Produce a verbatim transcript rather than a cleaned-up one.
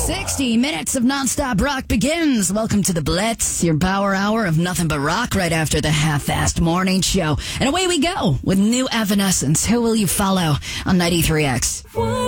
sixty minutes of nonstop rock begins. Welcome to the Blitz, your power hour of nothing but rock right after the half-assed morning show. And away we go with new Evanescence. Who will you follow on ninety-three X? What?